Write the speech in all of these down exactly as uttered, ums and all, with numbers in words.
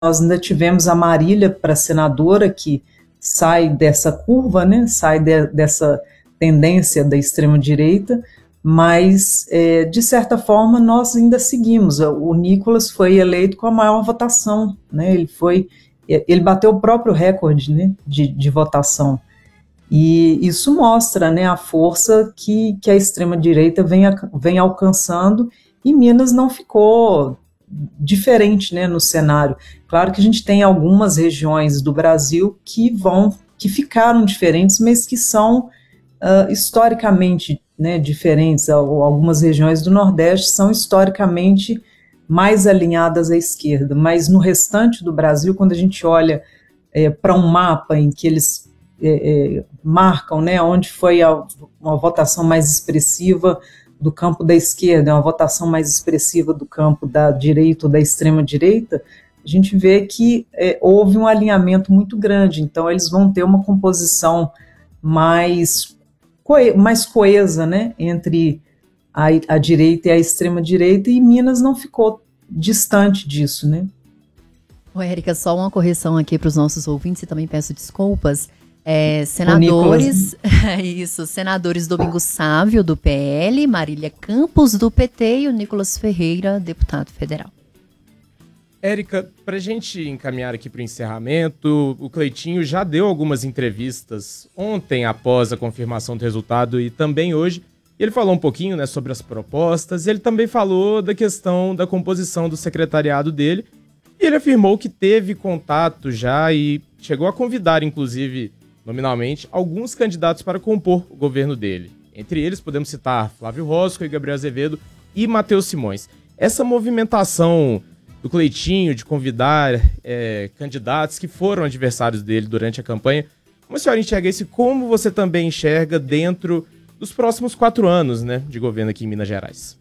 nós ainda tivemos a Marília para senadora, que sai dessa curva, né, sai de, dessa tendência da extrema-direita, mas, é, de certa forma, nós ainda seguimos. O Nicolas foi eleito com a maior votação, né, ele, foi, ele bateu o próprio recorde, né, de, de votação. E isso mostra, né, a força que, que a extrema-direita vem, vem alcançando, e Minas não ficou diferente, né, no cenário. Claro que a gente tem algumas regiões do Brasil que vão, que ficaram diferentes, mas que são uh, historicamente, né, diferentes. Algumas regiões do Nordeste são historicamente mais alinhadas à esquerda, mas no restante do Brasil, quando a gente olha é, para um mapa em que eles é, é, marcam, né, onde foi a, uma votação mais expressiva do campo da esquerda, uma votação mais expressiva do campo da direita ou da extrema-direita, a gente vê que é, houve um alinhamento muito grande, então eles vão ter uma composição mais, coe- mais coesa, né, entre a, a direita e a extrema-direita, e Minas não ficou distante disso, né. Ô, Érica, só uma correção aqui para os nossos ouvintes, e também peço desculpas. É, senadores, isso, senadores Domingos Sávio, do P L, Marília Campos, do P T, e o Nicolas Ferreira, deputado federal. Érica, para a gente encaminhar aqui para o encerramento, o Cleitinho já deu algumas entrevistas ontem após a confirmação do resultado e também hoje. Ele falou um pouquinho, né, sobre as propostas, ele também falou da questão da composição do secretariado dele, e ele afirmou que teve contato já e chegou a convidar, inclusive, nominalmente, alguns candidatos para compor o governo dele. Entre eles, podemos citar Flávio Rosco, Gabriel Azevedo e Matheus Simões. Essa movimentação do Cleitinho de convidar é, candidatos que foram adversários dele durante a campanha, como a senhora enxerga isso e como você também enxerga dentro dos próximos quatro anos, né, de governo aqui em Minas Gerais?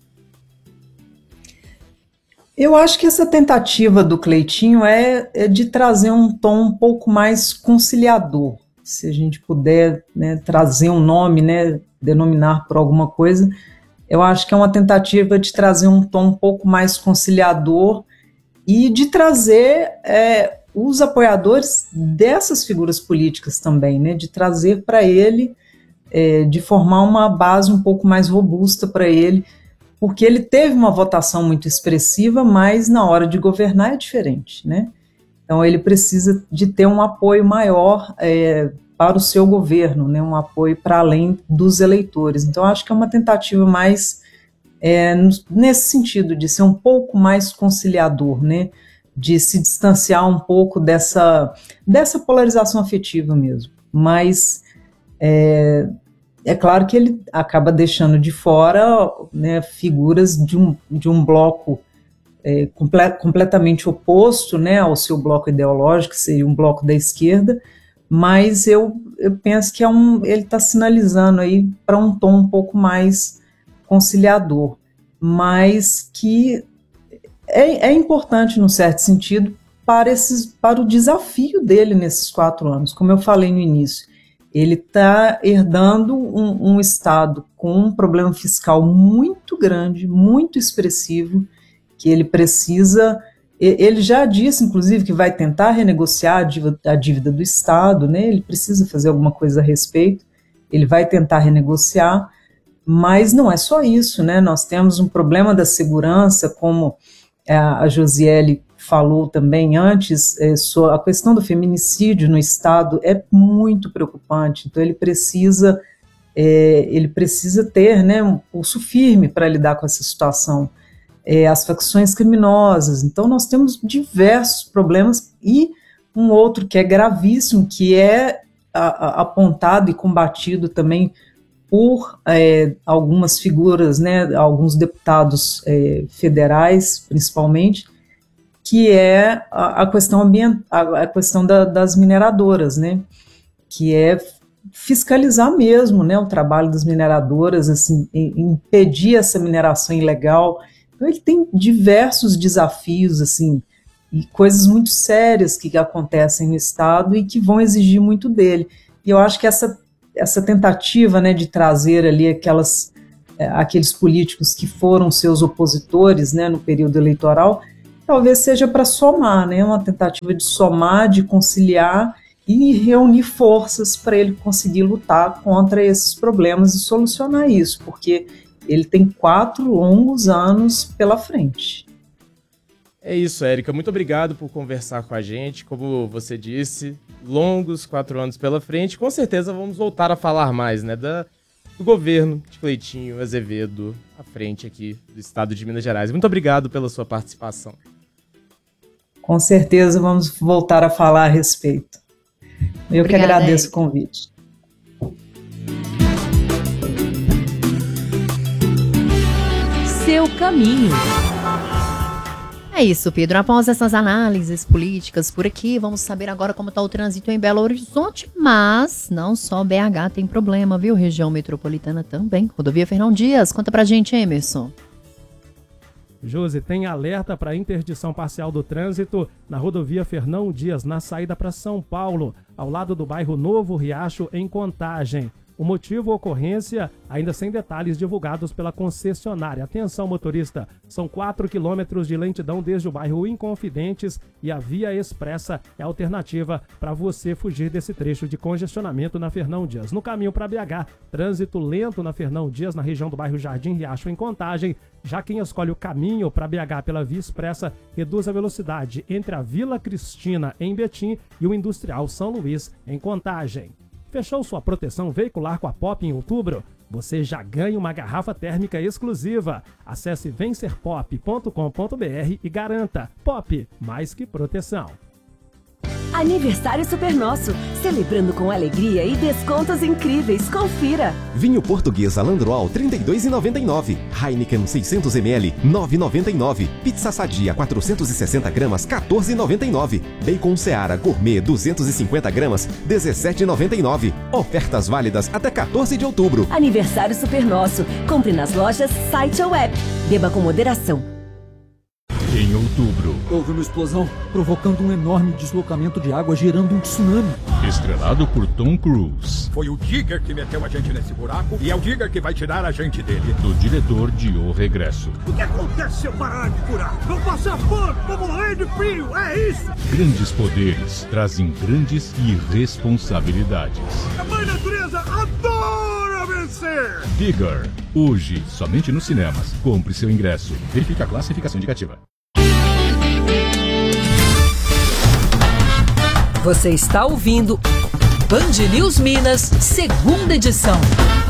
Eu acho que essa tentativa do Cleitinho é, é de trazer um tom um pouco mais conciliador. Se a gente puder, né, trazer um nome, né, denominar por alguma coisa, eu acho que é uma tentativa de trazer um tom um pouco mais conciliador e de trazer é, os apoiadores dessas figuras políticas também, né, de trazer para ele, é, de formar uma base um pouco mais robusta para ele, porque ele teve uma votação muito expressiva, mas na hora de governar é diferente, né? Então ele precisa de ter um apoio maior é, para o seu governo, né? Um apoio para além dos eleitores. Então acho que é uma tentativa mais é, nesse sentido, de ser um pouco mais conciliador, né? De se distanciar um pouco dessa, dessa polarização afetiva mesmo. Mas é, é claro que ele acaba deixando de fora, né, figuras de um, de um bloco é, comple- completamente oposto, né, ao seu bloco ideológico, que seria um bloco da esquerda, mas eu, eu penso que é um, ele está sinalizando aí para um tom um pouco mais conciliador, mas que é, é importante, num certo sentido, para, esses, para o desafio dele nesses quatro anos, como eu falei no início. Ele está herdando um, um Estado com um problema fiscal muito grande, muito expressivo, que ele precisa... Ele já disse, inclusive, que vai tentar renegociar a dívida, a dívida do Estado, né? Ele precisa fazer alguma coisa a respeito, ele vai tentar renegociar, mas não é só isso, né? Nós temos um problema da segurança, como a Josiele falou também antes, é, a questão do feminicídio no Estado é muito preocupante, então ele precisa, é, ele precisa ter, né, um pulso firme para lidar com essa situação. É, as facções criminosas, então nós temos diversos problemas, e um outro que é gravíssimo, que é a, a, apontado e combatido também por é, algumas figuras, né, alguns deputados é, federais, principalmente, que é a, a questão ambiental, a, a questão da, das mineradoras, né, que é fiscalizar mesmo, né, o trabalho das mineradoras, assim, impedir essa mineração ilegal. Então ele tem diversos desafios, assim, e coisas muito sérias que acontecem no Estado e que vão exigir muito dele. E eu acho que essa, essa tentativa, né, de trazer ali aquelas, é, aqueles políticos que foram seus opositores, né, no período eleitoral, talvez seja para somar, né? Uma tentativa de somar, de conciliar e reunir forças para ele conseguir lutar contra esses problemas e solucionar isso, porque ele tem quatro longos anos pela frente. É isso, Érica. Muito obrigado por conversar com a gente. Como você disse, longos quatro anos pela frente. Com certeza vamos voltar a falar mais, né, da, do governo de Cleitinho Azevedo à frente aqui do estado de Minas Gerais. Muito obrigado pela sua participação. Com certeza vamos voltar a falar a respeito. Eu Obrigada, que agradeço Érica. O convite. Seu caminho. É isso, Pedro. Após essas análises políticas por aqui, vamos saber agora como está o trânsito em Belo Horizonte, mas não só B H tem problema, viu? Região metropolitana também. Rodovia Fernão Dias, conta pra gente, Emerson. Josi, tem alerta para interdição parcial do trânsito na rodovia Fernão Dias, na saída para São Paulo, ao lado do bairro Novo Riacho, em Contagem. O motivo, ocorrência, ainda sem detalhes divulgados pela concessionária. Atenção, motorista, são quatro quilômetros de lentidão desde o bairro Inconfidentes e a via expressa é a alternativa para você fugir desse trecho de congestionamento na Fernão Dias. No caminho para B H, trânsito lento na Fernão Dias, na região do bairro Jardim Riacho, em Contagem. Já quem escolhe o caminho para B H pela via expressa reduz a velocidade entre a Vila Cristina, em Betim, e o Industrial São Luís, em Contagem. Fechou sua proteção veicular com a Pop em outubro? Você já ganha uma garrafa térmica exclusiva. Acesse vencer pop ponto com ponto b r e garanta. Pop, mais que proteção. Aniversário Super Nosso, celebrando com alegria e descontos incríveis. Confira. Vinho português Alandroal trinta e dois reais e noventa e nove centavos. Heineken seiscentos mililitros nove reais e noventa e nove centavos. Pizza Sadia quatrocentos e sessenta gramas quatorze reais e noventa e nove centavos. Bacon Seara Gourmet duzentos e cinquenta gramas dezessete reais e noventa e nove centavos. Ofertas válidas até quatorze de outubro. Aniversário Super Nosso. Compre nas lojas, site ou app. Beba com moderação. Em outubro, houve uma explosão, provocando um enorme deslocamento de água, gerando um tsunami. Estrelado por Tom Cruise. Foi o Digger que meteu a gente nesse buraco e é o Digger que vai tirar a gente dele. Do diretor de O Regresso. O que acontece se eu parar de curar? Vou passar fome, vou morrer de frio, é isso! Grandes poderes trazem grandes responsabilidades. A mãe natureza adora vencer! Digger, hoje, somente nos cinemas. Compre seu ingresso. Verifique a classificação indicativa. Você está ouvindo Band News Minas, segunda edição.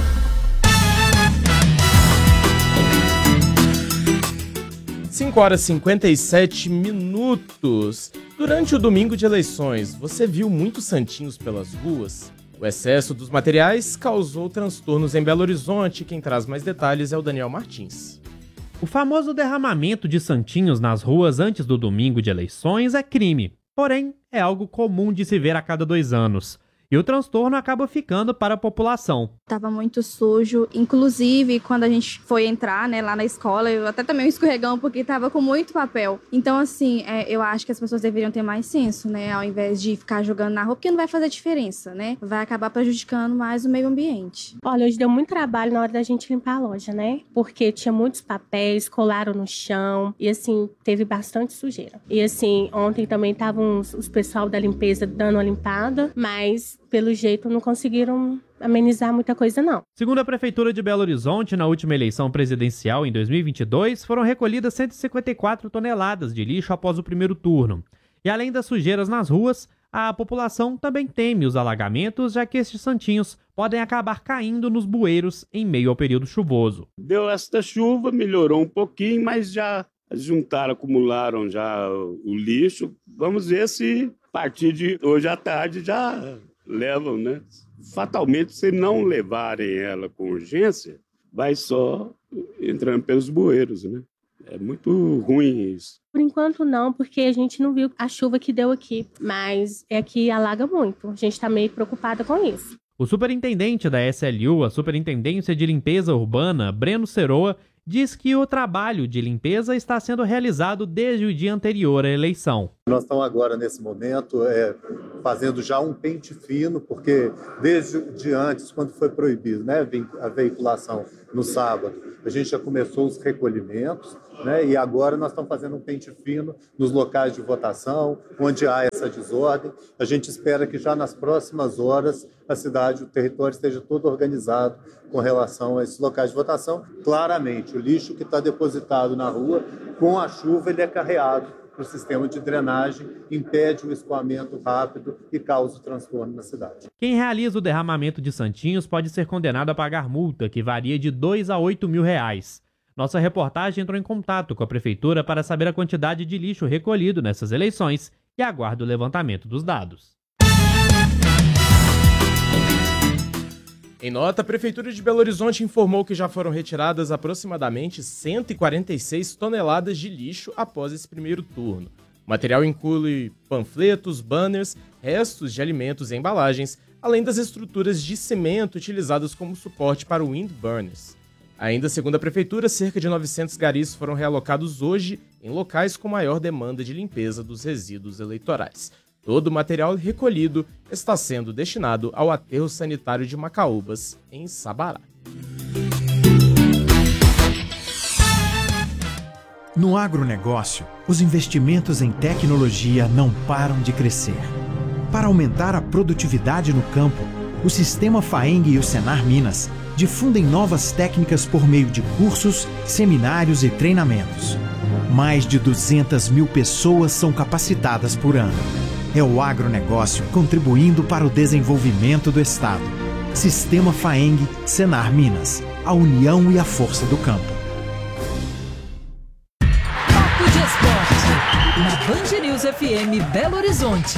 cinco horas e cinquenta e sete minutos. Durante o domingo de eleições, você viu muitos santinhos pelas ruas? O excesso dos materiais causou transtornos em Belo Horizonte. Quem traz mais detalhes é o Daniel Martins. O famoso derramamento de santinhos nas ruas antes do domingo de eleições é crime. Porém, é algo comum de se ver a cada dois anos. E o transtorno acaba ficando para a população. Tava muito sujo, inclusive quando a gente foi entrar, né, lá na escola, eu até tomei um escorregão porque tava com muito papel. Então, assim, é, eu acho que as pessoas deveriam ter mais senso, né, ao invés de ficar jogando na rua, porque não vai fazer diferença, né? Vai acabar prejudicando mais o meio ambiente. Olha, hoje deu muito trabalho na hora da gente limpar a loja, né? Porque tinha muitos papéis, colaram no chão e, assim, teve bastante sujeira. E, assim, ontem também estavam os, os pessoal da limpeza dando uma limpada, mas pelo jeito não conseguiram amenizar muita coisa, não. Segundo a Prefeitura de Belo Horizonte, na última eleição presidencial em dois mil e vinte e dois, foram recolhidas cento e cinquenta e quatro toneladas de lixo após o primeiro turno. E além das sujeiras nas ruas, a população também teme os alagamentos, já que estes santinhos podem acabar caindo nos bueiros em meio ao período chuvoso. Deu esta chuva, melhorou um pouquinho, mas já juntaram, acumularam já o lixo. Vamos ver se a partir de hoje à tarde já levam, né? Fatalmente, se não levarem ela com urgência, vai só entrando pelos bueiros, né? É muito ruim isso. Por enquanto não, porque a gente não viu a chuva que deu aqui, mas é que alaga muito. A gente está meio preocupada com isso. O superintendente da S L U, a Superintendência de Limpeza Urbana, Breno Ceroa, diz que o trabalho de limpeza está sendo realizado desde o dia anterior à eleição. Nós estamos agora, nesse momento, é, fazendo já um pente fino, porque desde de antes, quando foi proibido, né, a veiculação no sábado, a gente já começou os recolhimentos, né, e agora nós estamos fazendo um pente fino nos locais de votação, onde há essa desordem. A gente espera que já nas próximas horas a cidade, o território esteja todo organizado com relação a esses locais de votação. Claramente, o lixo que está depositado na rua, com a chuva, ele é carreado para o sistema de drenagem, impede o escoamento rápido e causa o transtorno na cidade. Quem realiza o derramamento de santinhos pode ser condenado a pagar multa, que varia de dois a oito mil reais. Nossa reportagem entrou em contato com a prefeitura para saber a quantidade de lixo recolhido nessas eleições e aguarda o levantamento dos dados. Em nota, a Prefeitura de Belo Horizonte informou que já foram retiradas aproximadamente cento e quarenta e seis toneladas de lixo após esse primeiro turno. O material inclui panfletos, banners, restos de alimentos e embalagens, além das estruturas de cimento utilizadas como suporte para o windburners. Ainda segundo a Prefeitura, cerca de novecentos garis foram realocados hoje em locais com maior demanda de limpeza dos resíduos eleitorais. Todo o material recolhido está sendo destinado ao aterro sanitário de Macaúbas, em Sabará. No agronegócio, os investimentos em tecnologia não param de crescer. Para aumentar a produtividade no campo, o Sistema Faeng e o Senar Minas difundem novas técnicas por meio de cursos, seminários e treinamentos. Mais de duzentas mil pessoas são capacitadas por ano. É o agronegócio contribuindo para o desenvolvimento do Estado. Sistema Faeng, Senar Minas, a união e a força do campo. Papo de Esporte, na Band News F M Belo Horizonte.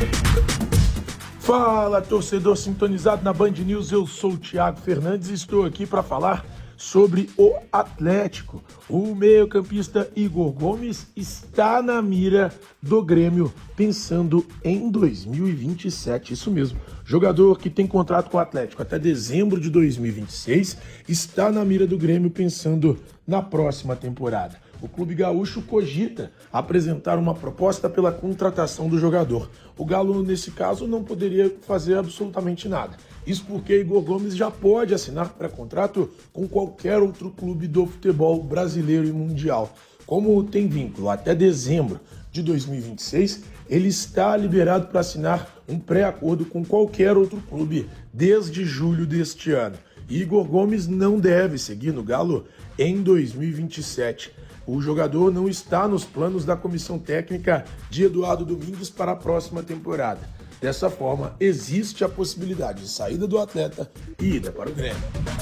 Fala, torcedor sintonizado na Band News, eu sou o Thiago Fernandes e estou aqui para falar sobre o Atlético. O meio-campista Igor Gomes está na mira do Grêmio, pensando em dois mil e vinte e sete, isso mesmo. Jogador que tem contrato com o Atlético até dezembro de dois mil e vinte e seis, está na mira do Grêmio pensando na próxima temporada. O clube gaúcho cogita apresentar uma proposta pela contratação do jogador. O Galo, nesse caso, não poderia fazer absolutamente nada. Isso porque Igor Gomes já pode assinar pré-contrato com qualquer outro clube do futebol brasileiro e mundial. Como tem vínculo até dezembro de dois mil e vinte e seis, ele está liberado para assinar um pré-acordo com qualquer outro clube desde julho deste ano. Igor Gomes não deve seguir no Galo em dois mil e vinte e sete. O jogador não está nos planos da comissão técnica de Eduardo Domingues para a próxima temporada. Dessa forma, existe a possibilidade de saída do atleta e ida para o Grêmio.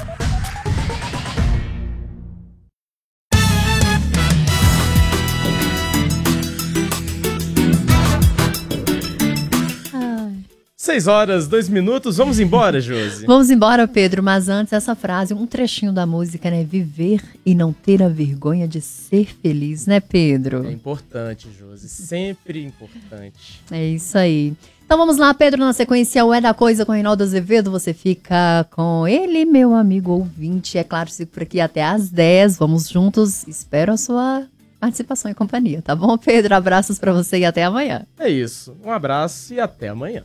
Seis horas, dois minutos, vamos embora, Josi? Vamos embora, Pedro, mas antes essa frase, um trechinho da música, né? Viver e não ter a vergonha de ser feliz, né, Pedro? É importante, Josi, sempre importante. É isso aí. Então vamos lá, Pedro, na sequência, o É da Coisa com Reinaldo Azevedo, você fica com ele, meu amigo ouvinte, é claro, fico por aqui até às dez, vamos juntos, espero a sua participação e companhia, tá bom, Pedro? Abraços pra você e até amanhã. É isso, um abraço e até amanhã.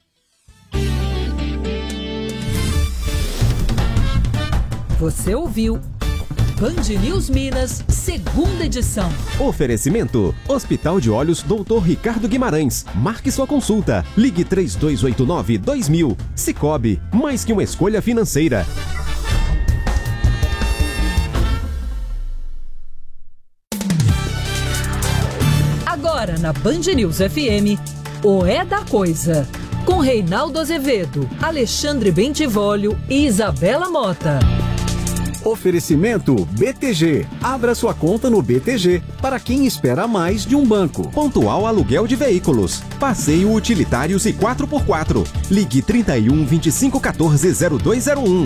Você ouviu Band News Minas, segunda edição. Oferecimento: Hospital de Olhos doutor Ricardo Guimarães. Marque sua consulta. Ligue três dois oito nove, dois mil. Sicoob, mais que uma escolha financeira. Agora na Band News F M, o É da Coisa. Com Reinaldo Azevedo, Alexandre Bentivolio e Isabela Mota. Oferecimento B T G. Abra sua conta no B T G para quem espera mais de um banco. Pontual Aluguel de Veículos. Passeio Utilitários e quatro por quatro. Ligue trinta e um, vinte e cinco, quatorze, zero dois zero um.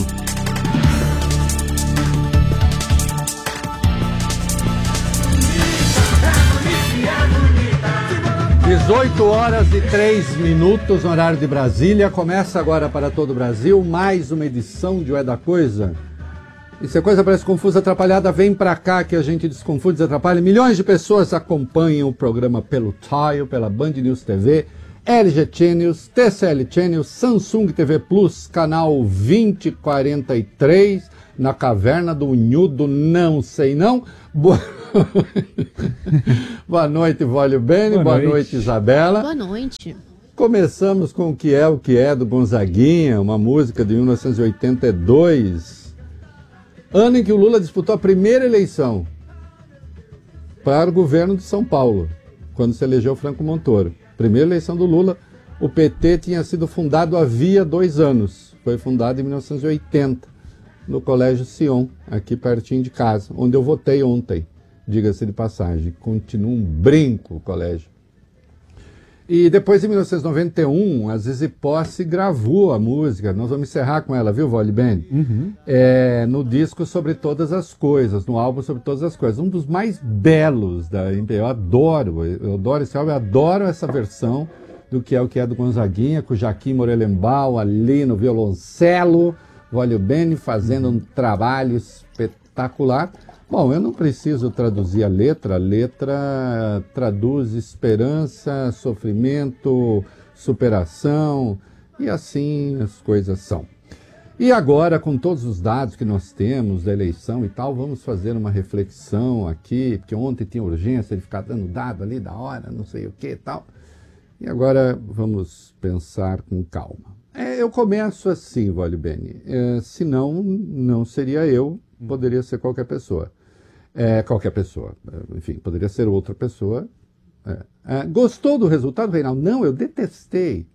dezoito horas e três minutos, horário de Brasília. Começa agora para todo o Brasil mais uma edição de O É da Coisa. E se a coisa parece confusa, atrapalhada, vem pra cá que a gente desconfunde, desatrapalha. Milhões de pessoas acompanham o programa pelo Tile, pela Band News T V, L G Channels, T C L Channels, Samsung T V Plus, canal vinte quarenta e três, na Caverna do Unhudo, não sei não. Boa, Boa noite, Vólio Bene. Boa, Boa noite. noite, Isabela. Boa noite. Começamos com O Que É, O Que É, do Gonzaguinha, uma música de mil novecentos e oitenta e dois. Ano em que o Lula disputou a primeira eleição para o governo de São Paulo, quando se elegeu Franco Montoro. Primeira eleição do Lula, o P T tinha sido fundado havia dois anos. Foi fundado em mil novecentos e oitenta, no Colégio Sion, aqui pertinho de casa, onde eu votei ontem, diga-se de passagem. Continua um brinco o colégio. E depois, em mil novecentos e noventa e um, a Zizi Posse gravou a música. Nós vamos encerrar com ela, viu, Vólio Bene? Uhum. É, no disco Sobre Todas as Coisas, no álbum Sobre Todas as Coisas. Um dos mais belos da M P B. Eu adoro, eu adoro esse álbum, eu adoro essa versão do Que É, O Que É, do Gonzaguinha, com o Jaquim Morelenbaum ali no violoncelo, Vólio Bene fazendo um trabalho espetacular. Bom, eu não preciso traduzir a letra, a letra traduz esperança, sofrimento, superação, e assim as coisas são. E agora, com todos os dados que nós temos da eleição e tal, vamos fazer uma reflexão aqui, porque ontem tinha urgência de ficar dando dado ali da hora, não sei o que e tal. E agora vamos pensar com calma. É, eu começo assim, Vólio Bene, é, senão não seria eu, poderia ser qualquer pessoa. É, qualquer pessoa, enfim, poderia ser outra pessoa. É. É, gostou do resultado, Reinaldo? Não, eu detestei.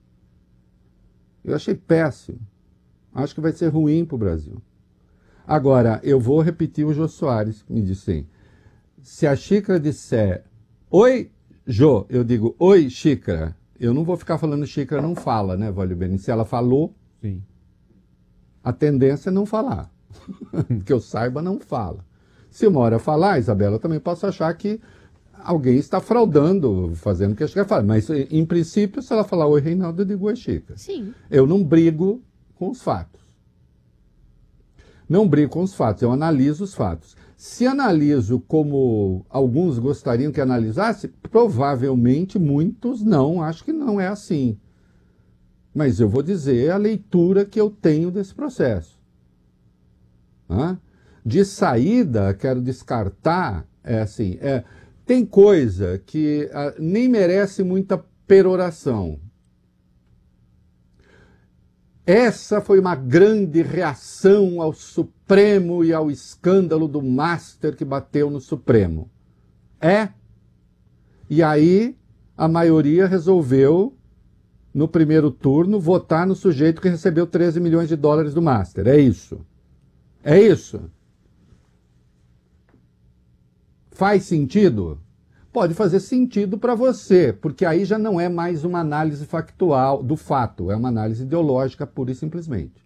Eu achei péssimo. Acho que vai ser ruim para o Brasil. Agora, eu vou repetir o Jô Soares, que me disse assim, se a Xícara disser, oi, Jô, eu digo, oi, Xícara. Eu não vou ficar falando Xícara não fala, né, Vólio Bene? Se ela falou, sim, a tendência é não falar. Que eu saiba, não fala. Se uma hora falar, Isabela, eu também posso achar que alguém está fraudando, fazendo o que a Xícara fala. Mas, em princípio, se ela falar oi, Reinaldo, eu digo oi, Xícara. Sim. Eu não brigo com os fatos. Não brigo com os fatos, eu analiso os fatos. Se analiso como alguns gostariam que analisasse, provavelmente muitos não, acho que não é assim. Mas eu vou dizer a leitura que eu tenho desse processo. Hã? De saída, quero descartar, é assim, é, tem coisa que ah, nem merece muita peroração. Essa foi uma grande reação ao Supremo e ao escândalo do Master que bateu no Supremo. É. E aí a maioria resolveu, no primeiro turno, votar no sujeito que recebeu treze milhões de dólares do Master. É isso. É isso. Faz sentido? Pode fazer sentido para você, porque aí já não é mais uma análise factual do fato, é uma análise ideológica pura e simplesmente.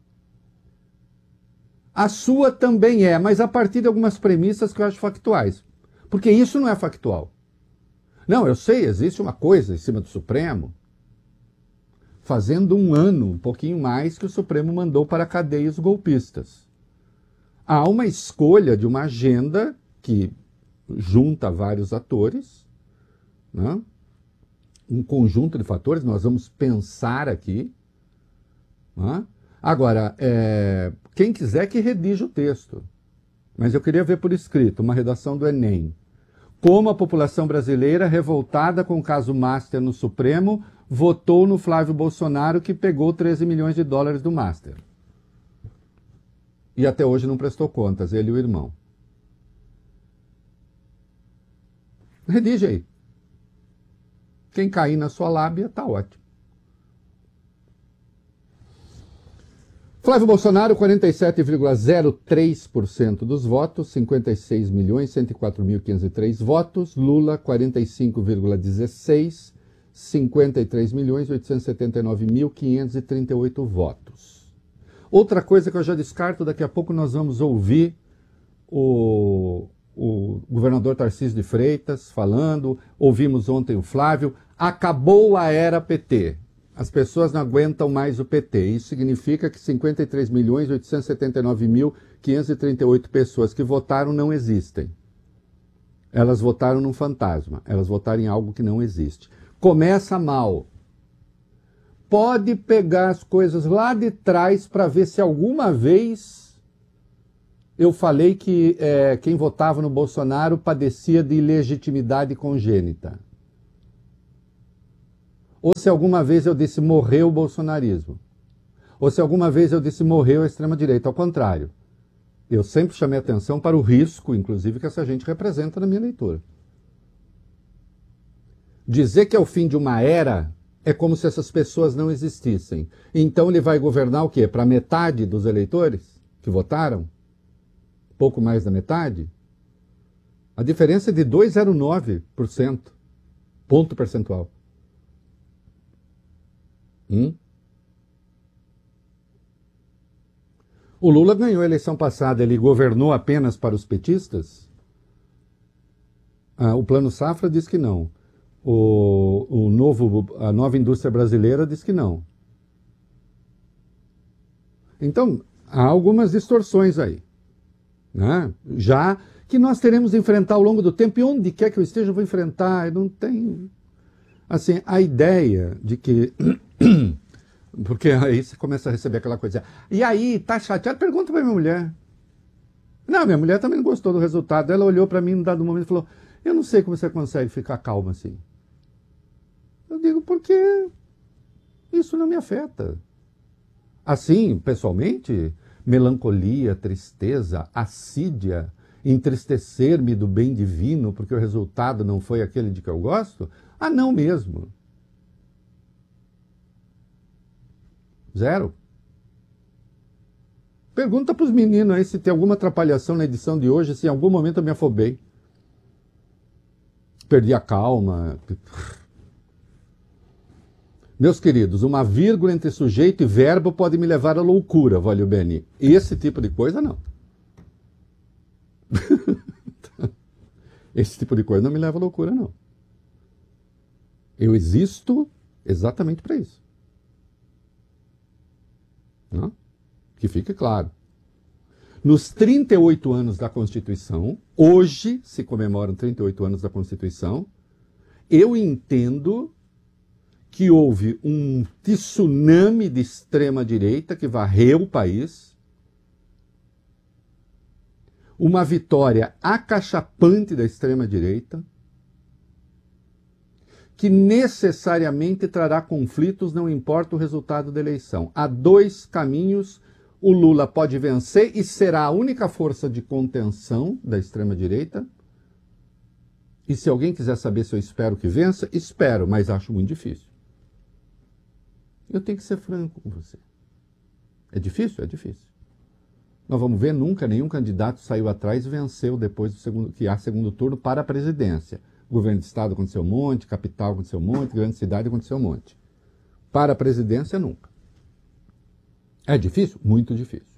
A sua também é, mas a partir de algumas premissas que eu acho factuais. Porque isso não é factual. Não, eu sei, existe uma coisa em cima do Supremo, fazendo um ano, um pouquinho mais, que o Supremo mandou para a cadeia os golpistas. Há uma escolha de uma agenda que junta vários atores, né? Um conjunto de fatores, nós vamos pensar aqui. Né? Agora, é, quem quiser que redija o texto, mas eu queria ver por escrito, uma redação do Enem. Como a população brasileira, revoltada com o caso Master no Supremo, votou no Flávio Bolsonaro, que pegou treze milhões de dólares do Master. E até hoje não prestou contas, ele e o irmão. Redige aí. Quem cair na sua lábia, tá ótimo. Flávio Bolsonaro, quarenta e sete vírgula zero três por cento dos votos, cinquenta e seis milhões, cento e quatro mil, quinhentos e três votos. Lula, quarenta e cinco vírgula dezesseis, cinquenta e três milhões, oitocentos e setenta e nove mil, quinhentos e trinta e oito votos. Outra coisa que eu já descarto, daqui a pouco nós vamos ouvir o... o governador Tarcísio de Freitas falando, ouvimos ontem o Flávio, acabou a era P T. As pessoas não aguentam mais o P T. Isso significa que cinquenta e três milhões oitocentos e setenta e nove mil quinhentas e trinta e oito pessoas que votaram não existem. Elas votaram num fantasma. Elas votaram em algo que não existe. Começa mal. Pode pegar as coisas lá de trás para ver se alguma vez eu falei que é, quem votava no Bolsonaro padecia de ilegitimidade congênita. Ou se alguma vez eu disse morreu o bolsonarismo. Ou se alguma vez eu disse morreu a extrema-direita. Ao contrário. Eu sempre chamei atenção para o risco, inclusive, que essa gente representa na minha leitura. Dizer que é o fim de uma era é como se essas pessoas não existissem. Então ele vai governar o quê? Para metade dos eleitores que votaram? Pouco mais da metade? A diferença é de dois vírgula zero nove por cento. Ponto percentual. Hum? O Lula ganhou a eleição passada, ele governou apenas para os petistas? Ah, o Plano Safra diz que não. O, o novo, a nova indústria brasileira diz que não. Então, há algumas distorções aí. Né? Já que nós teremos de enfrentar ao longo do tempo, e onde quer que eu esteja, eu vou enfrentar. Eu não tenho... Assim, a ideia de que... Porque aí você começa a receber aquela coisa. E aí, tá chateado? Pergunta pra minha mulher. Não, minha mulher também não gostou do resultado. Ela olhou para mim num dado momento e falou, eu não sei como você consegue ficar calma assim. Eu digo, porque isso não me afeta. Assim, pessoalmente, melancolia, tristeza, assídia, entristecer-me do bem divino porque o resultado não foi aquele de que eu gosto? Ah, não mesmo. Zero. Pergunta para os meninos aí se tem alguma atrapalhação na edição de hoje, se em algum momento eu me afobei. Perdi a calma. Meus queridos, uma vírgula entre sujeito e verbo pode me levar à loucura, valeu Beni. Esse tipo de coisa, não. Esse tipo de coisa não me leva à loucura, não. Eu existo exatamente para isso. Não? Que fique claro. Nos trinta e oito anos da Constituição, hoje se comemoram trinta e oito anos da Constituição, eu entendo que houve um tsunami de extrema-direita que varreu o país, uma vitória acachapante da extrema-direita, que necessariamente trará conflitos, não importa o resultado da eleição. Há dois caminhos, o Lula pode vencer e será a única força de contenção da extrema-direita. E se alguém quiser saber se eu espero que vença, espero, mas acho muito difícil. Eu tenho que ser franco com você. É difícil? É difícil. Nós vamos ver, nunca nenhum candidato saiu atrás e venceu depois do segundo, que há segundo turno para a presidência. Governo de estado aconteceu um monte, capital aconteceu um monte, grande cidade aconteceu um monte. Para a presidência, nunca. É difícil? Muito difícil.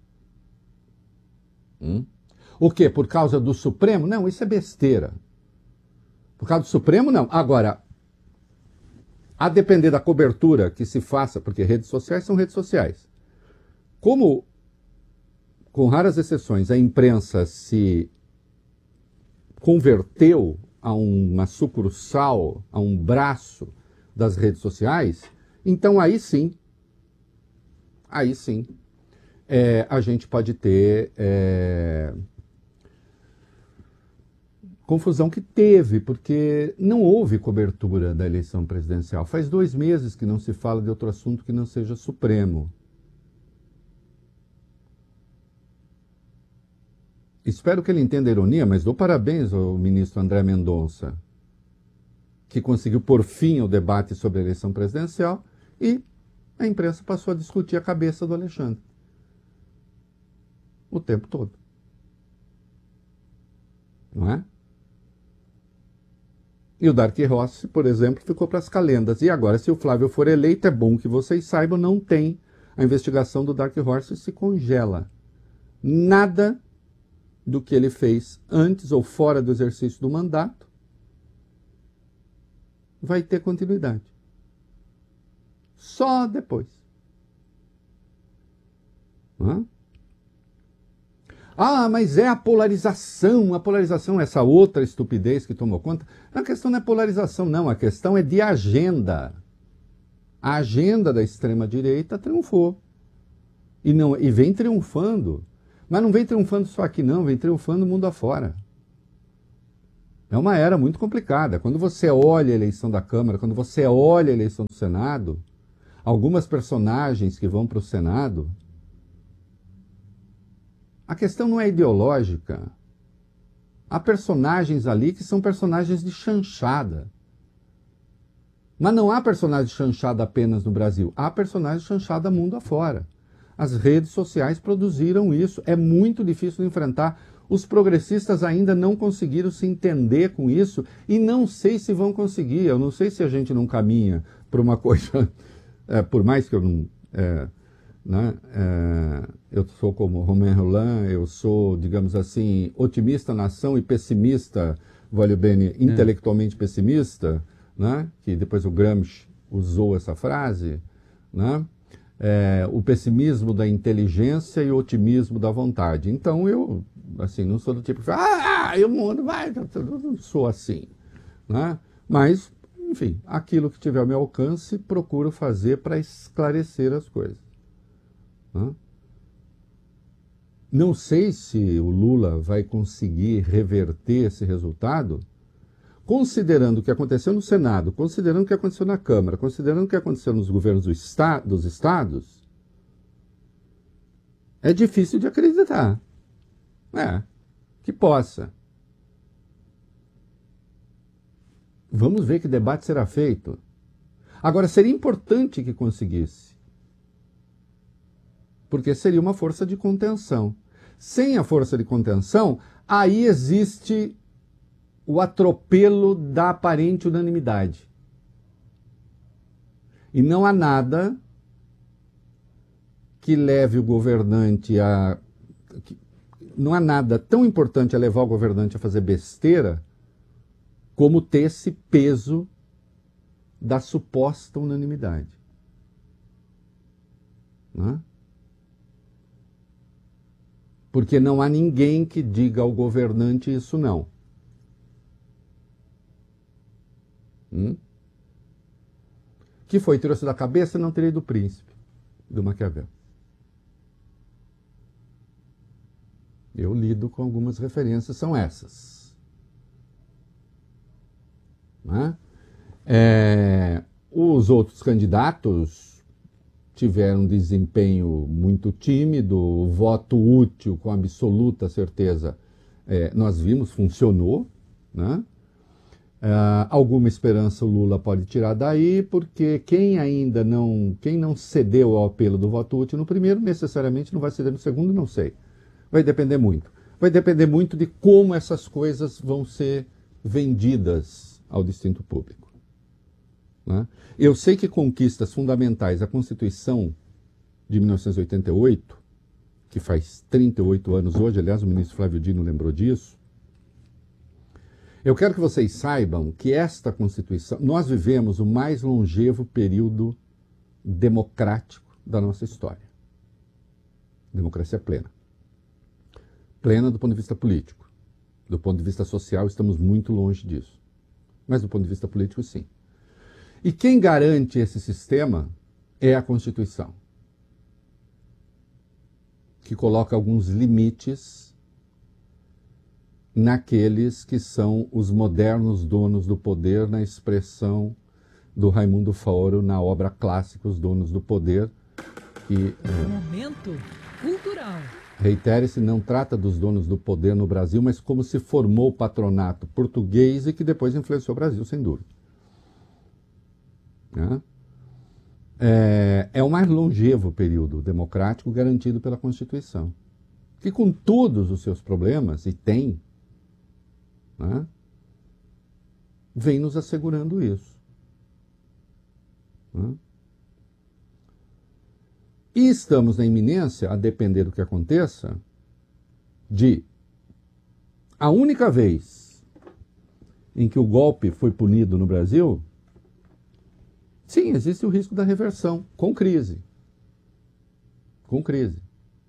Hum? O quê? Por causa do Supremo? Não, isso é besteira. Por causa do Supremo, não. Agora, a depender da cobertura que se faça, porque redes sociais são redes sociais. Como, com raras exceções, a imprensa se converteu a uma sucursal, a um braço das redes sociais, então aí sim, aí sim, é, a gente pode ter é, confusão que teve, porque não houve cobertura da eleição presidencial. Faz dois meses que não se fala de outro assunto que não seja Supremo. Espero que ele entenda a ironia, mas dou parabéns ao ministro André Mendonça, que conseguiu pôr fim ao debate sobre a eleição presidencial e a imprensa passou a discutir a cabeça do Alexandre. O tempo todo. Não é? E o Dark Rossi, por exemplo, ficou para as calendas. E agora, se o Flávio for eleito, é bom que vocês saibam, não tem. A investigação do Dark Rossi se congela. Nada do que ele fez antes ou fora do exercício do mandato vai ter continuidade. Só depois. Hã? Ah, mas é a polarização, a polarização, essa outra estupidez que tomou conta. A questão não é polarização, não, a questão é de agenda. A agenda da extrema-direita triunfou. E, não, e vem triunfando. Mas não vem triunfando só aqui, não, vem triunfando o mundo afora. É uma era muito complicada. Quando você olha a eleição da Câmara, quando você olha a eleição do Senado, algumas personagens que vão para o Senado, a questão não é ideológica. Há personagens ali que são personagens de chanchada. Mas não há personagem de chanchada apenas no Brasil. Há personagem de chanchada mundo afora. As redes sociais produziram isso. É muito difícil de enfrentar. Os progressistas ainda não conseguiram se entender com isso e não sei se vão conseguir. Eu não sei se a gente não caminha para uma coisa... É, por mais que eu não... É, né, é, eu sou como Romain Rolland, eu sou, digamos assim, otimista na ação e pessimista, voglio bene, intelectualmente é. pessimista, né, que depois o Gramsci usou essa frase, né, é, o pessimismo da inteligência e o otimismo da vontade. Então eu, assim, não sou do tipo que fala, ah, o mundo vai, eu não sou assim, né, mas, enfim, aquilo que tiver ao meu alcance, procuro fazer para esclarecer as coisas. Não sei se o Lula vai conseguir reverter esse resultado, considerando o que aconteceu no Senado, considerando o que aconteceu na Câmara, considerando o que aconteceu nos governos do esta- dos estados, é difícil de acreditar. É, que possa. Vamos ver que debate será feito. Agora, seria importante que conseguisse. Porque seria uma força de contenção. Sem a força de contenção, aí existe o atropelo da aparente unanimidade. E não há nada que leve o governante a... Não há nada tão importante a levar o governante a fazer besteira como ter esse peso da suposta unanimidade. Não é? Porque não há ninguém que diga ao governante isso não. Hum? Que foi, tirou-se da cabeça, não terei do príncipe, do Maquiavel. Eu lido com algumas referências, são essas. Né? É, os outros candidatos tiveram um desempenho muito tímido, o voto útil com absoluta certeza, é, nós vimos, funcionou, né? Uh, alguma esperança o Lula pode tirar daí, porque quem ainda não, quem não cedeu ao apelo do voto útil no primeiro, necessariamente não vai ceder no segundo, não sei. Vai depender muito. Vai depender muito de como essas coisas vão ser vendidas ao distinto público. Né? Eu sei que conquistas fundamentais, a Constituição de mil novecentos e oitenta e oito, que faz trinta e oito anos hoje, aliás, o ministro Flávio Dino lembrou disso, eu quero que vocês saibam que esta Constituição, nós vivemos o mais longevo período democrático da nossa história. Democracia plena. Plena do ponto de vista político. Do ponto de vista social, estamos muito longe disso. Mas do ponto de vista político, sim. E quem garante esse sistema é a Constituição, que coloca alguns limites naqueles que são os modernos donos do poder, na expressão do Raimundo Faoro na obra clássica Os Donos do Poder, que é, Momento cultural. Reitere-se, não trata dos donos do poder no Brasil, mas como se formou o patronato português e que depois influenciou o Brasil, sem dúvida. É, é o mais longevo período democrático garantido pela Constituição, que com todos os seus problemas, e tem, né, vem nos assegurando isso. Né? E estamos na iminência, a depender do que aconteça, de a única vez em que o golpe foi punido no Brasil Sim, existe o risco da reversão, com crise. Com crise.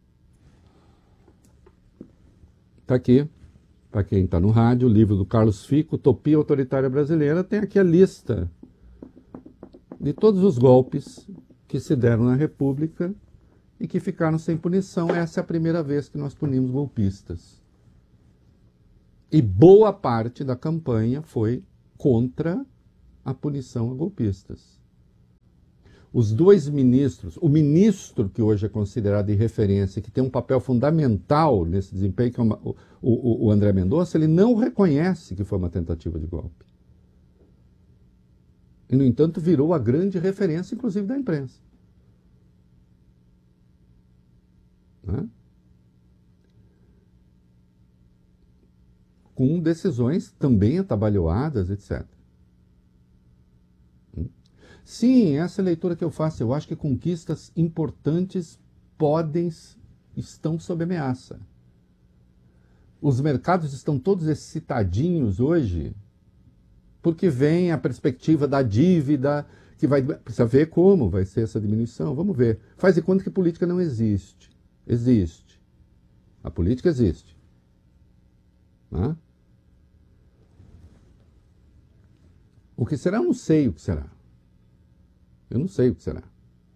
Está aqui, para quem está no rádio, o livro do Carlos Fico, Utopia Autoritária Brasileira, tem aqui a lista de todos os golpes que se deram na República e que ficaram sem punição. Essa é a primeira vez que nós punimos golpistas. E boa parte da campanha foi contra a punição a golpistas. Os dois ministros, o ministro que hoje é considerado de referência, que tem um papel fundamental nesse desempenho, que é uma, o, o, o André Mendonça, ele não reconhece que foi uma tentativa de golpe. E, no entanto, virou a grande referência, inclusive, da imprensa. Né? Com decisões também atabalhoadas, etcétera. Sim, essa é a leitura que eu faço. Eu acho que conquistas importantes podem, estão sob ameaça. Os mercados estão todos excitadinhos hoje, porque vem a perspectiva da dívida, que vai precisa ver como vai ser essa diminuição. Vamos ver. Faz de conta que política não existe. Existe. A política existe. Né? O que será? Eu não sei o que será. Eu não sei o que será.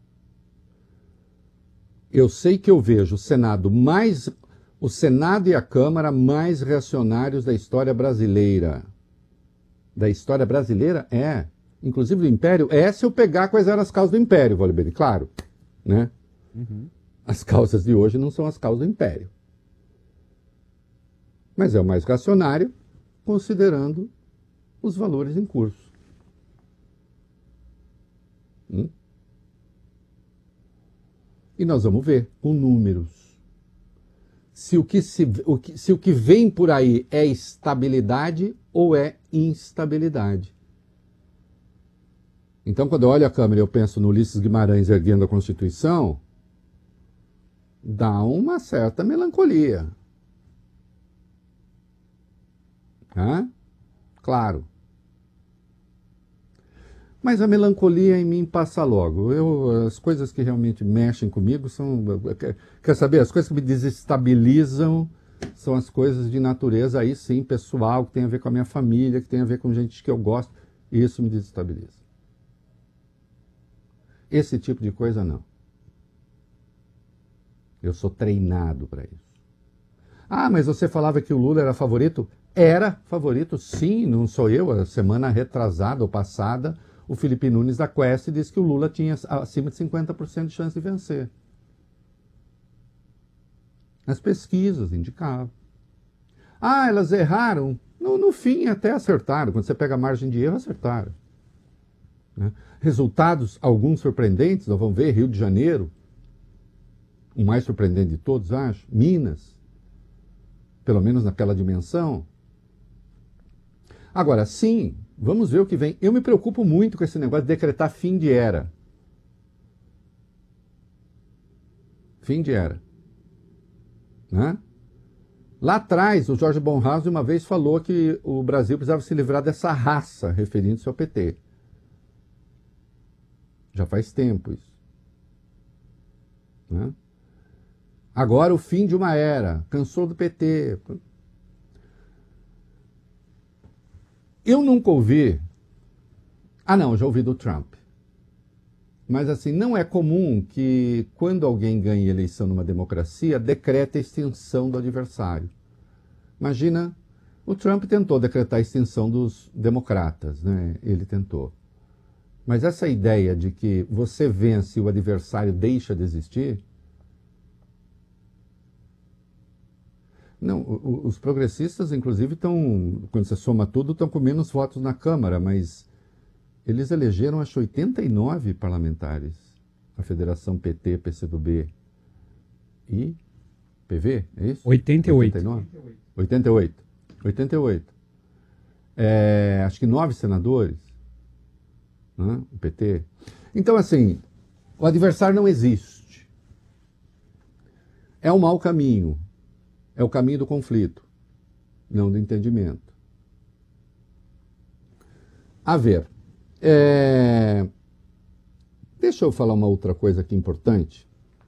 Eu sei que eu vejo o Senado mais, o Senado e a Câmara mais reacionários da história brasileira. Da história brasileira é, inclusive do Império, é se eu pegar quais eram as causas do Império, Vale claro, né? Uhum. As causas de hoje não são as causas do Império. Mas é o mais reacionário, considerando os valores em curso. Hum? E nós vamos ver com números. Se o que, se, o que, se o que vem por aí é estabilidade ou é instabilidade. Então, quando eu olho a Câmara e eu penso no Ulisses Guimarães erguendo a Constituição, dá uma certa melancolia. Hã? Claro. Mas a melancolia em mim passa logo. Eu, as coisas que realmente mexem comigo são... Quer saber? As coisas que me desestabilizam são as coisas de natureza, aí sim, pessoal, que tem a ver com a minha família, que tem a ver com gente que eu gosto. Isso me desestabiliza. Esse tipo de coisa, não. Eu sou treinado para isso. Ah, mas você falava que o Lula era favorito? Era favorito, sim, não sou eu. A semana retrasada ou passada, o Felipe Nunes da Quest disse que o Lula tinha acima de cinquenta por cento de chance de vencer. As pesquisas indicavam. Ah, elas erraram? No, no fim, até acertaram. Quando você pega a margem de erro, acertaram. Né? Resultados, alguns surpreendentes, nós vamos ver, Rio de Janeiro, o mais surpreendente de todos, acho, Minas, pelo menos naquela dimensão. Agora, sim, vamos ver o que vem. Eu me preocupo muito com esse negócio de decretar fim de era. Fim de era. Né? Lá atrás, o Jorge Bonhoeffer uma vez falou que o Brasil precisava se livrar dessa raça, referindo-se ao P T. Já faz tempo isso. Né? Agora o fim de uma era. Cansou do P T. Eu nunca ouvi... Ah, não, já ouvi do Trump. Mas, assim, não é comum que, quando alguém ganha eleição numa democracia, decrete a extinção do adversário. Imagina, o Trump tentou decretar a extinção dos democratas, né? Ele tentou. Mas essa ideia de que você vence e o adversário deixa de existir... Não, os progressistas, inclusive, estão, quando você soma tudo, estão com menos votos na Câmara, mas eles elegeram, acho, oitenta e nove parlamentares. A Federação P T, P C do B e P V, é isso? oitenta e oito. oitenta e nove? oitenta e oito. oitenta e oito. É, acho que nove senadores, né? O P T. Então, assim, o adversário não existe. É um mau caminho. É o caminho do conflito, não do entendimento. A ver, é... deixa eu falar uma outra coisa aqui importante,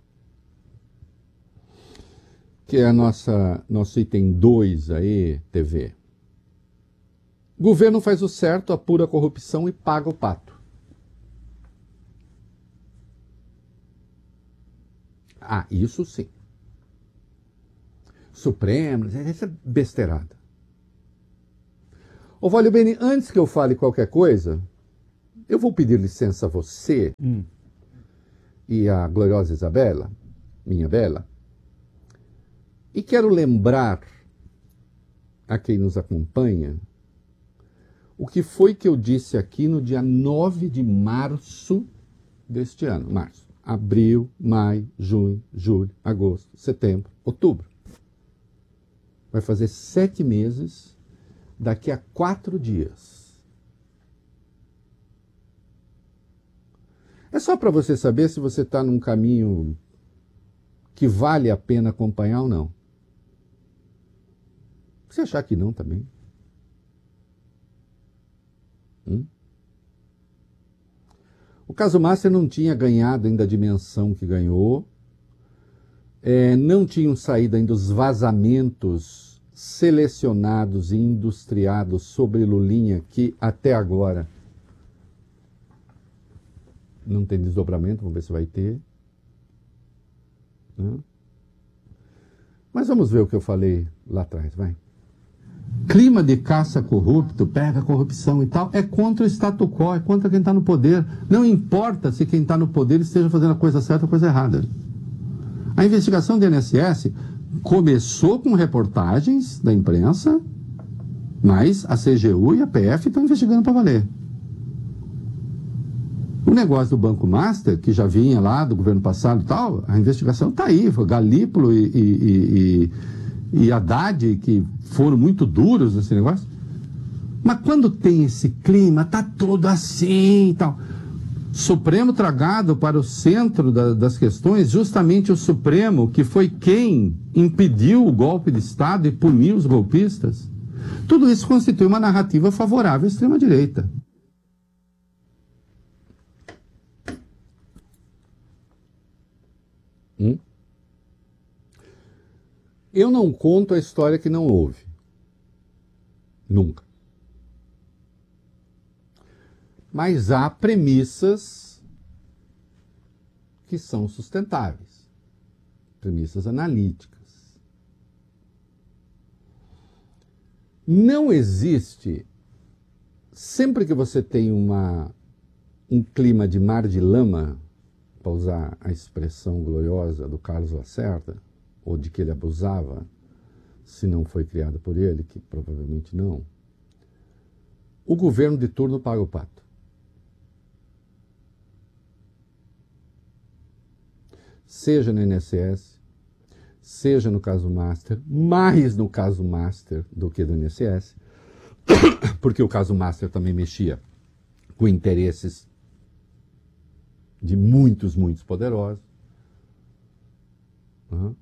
que é a nossa, nosso item dois aí, T V. Governo faz o certo, apura a corrupção e paga o pato. Ah, isso sim. Supremo, essa é besteirada. Ô, Valio Bene, antes que eu fale qualquer coisa, eu vou pedir licença a você hum. e a gloriosa Isabela, minha bela, e quero lembrar a quem nos acompanha o que foi que eu disse aqui no dia nove de março deste ano. Março, abril, maio, junho, julho, agosto, setembro, outubro. Vai fazer sete meses daqui a quatro dias. É só para você saber se você está num caminho que vale a pena acompanhar ou não. Se achar que não, também. Hum? O caso Master não tinha ganhado ainda a dimensão que ganhou, é, não tinham saído ainda os vazamentos selecionados e industriados sobre Lulinha, que até agora não tem desdobramento, vamos ver se vai ter. Hum? Mas vamos ver o que eu falei lá atrás, vai. Clima de caça corrupto, pega a corrupção e tal, é contra o status quo, é contra quem está no poder. Não importa se quem está no poder esteja fazendo a coisa certa ou a coisa errada. A investigação do I N S S começou com reportagens da imprensa, mas a C G U e a P F estão investigando para valer. O negócio do Banco Master, que já vinha lá do governo passado e tal, a investigação está aí, foi Galípolo e... e, e, e e Haddad, que foram muito duros nesse negócio. Mas quando tem esse clima, tá todo assim e tal. Supremo tragado para o centro da, das questões, justamente o Supremo, que foi quem impediu o golpe de Estado e puniu os golpistas. Tudo isso constitui uma narrativa favorável à extrema-direita. Hum? Eu não conto a história que não houve. Nunca. Mas há premissas que são sustentáveis. Premissas analíticas. Não existe, sempre que você tem uma, um clima de mar de lama, para usar a expressão gloriosa do Carlos Lacerda, ou de que ele abusava, se não foi criado por ele, que provavelmente não, o governo de turno paga o pato. Seja no I N S S, seja no caso Master, mais no caso Master do que do I N S S, porque o caso Master também mexia com interesses de muitos, muitos poderosos. Uhum.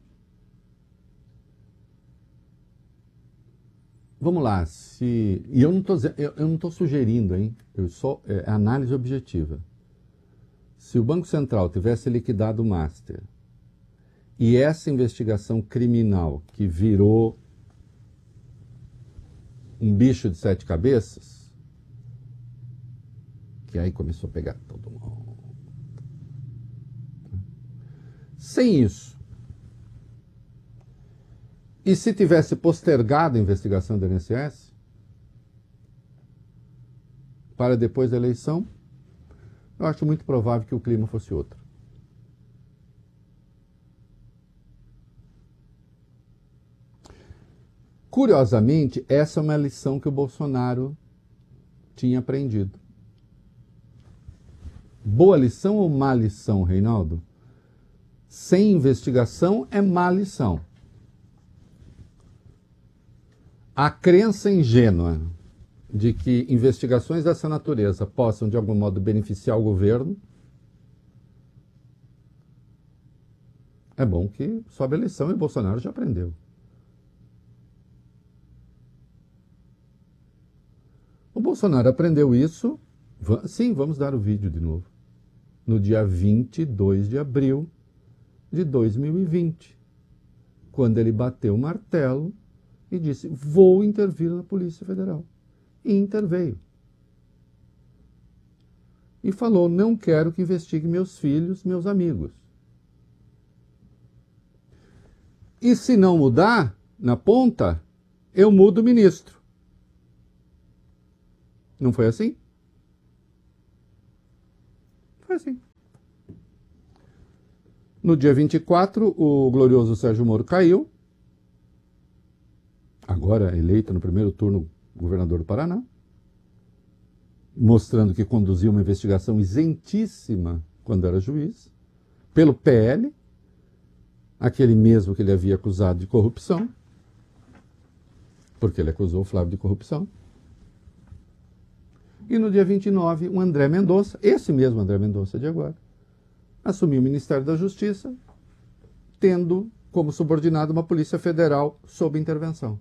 Vamos lá, se... e eu não estou eu, eu não estou sugerindo, hein? Eu só, é análise objetiva. Se o Banco Central tivesse liquidado o Master e essa investigação criminal que virou um bicho de sete cabeças, que aí começou a pegar todo mundo. Sem isso, e se tivesse postergado a investigação do I N S S para depois da eleição, eu acho muito provável que o clima fosse outro. Curiosamente, essa é uma lição que o Bolsonaro tinha aprendido. Boa lição ou má lição, Reinaldo? Sem investigação é má lição. A crença ingênua de que investigações dessa natureza possam, de algum modo, beneficiar o governo, é bom que sobe a eleição e Bolsonaro já aprendeu. O Bolsonaro aprendeu isso. Sim, vamos dar o vídeo de novo. no dia vinte e dois de abril de dois mil e vinte, quando ele bateu o martelo e disse: vou intervir na Polícia Federal. E interveio. E falou: não quero que investigue meus filhos, meus amigos. E se não mudar, na ponta, eu mudo o ministro. Não foi assim? Foi assim. No dia vinte e quatro, o glorioso Sérgio Moro caiu, agora eleito no primeiro turno governador do Paraná, mostrando que conduziu uma investigação isentíssima quando era juiz, pelo P L, aquele mesmo que ele havia acusado de corrupção, porque ele acusou o Flávio de corrupção. E no dia vinte e nove, o André Mendonça, esse mesmo André Mendonça de agora, assumiu o Ministério da Justiça, tendo como subordinado uma Polícia Federal sob intervenção.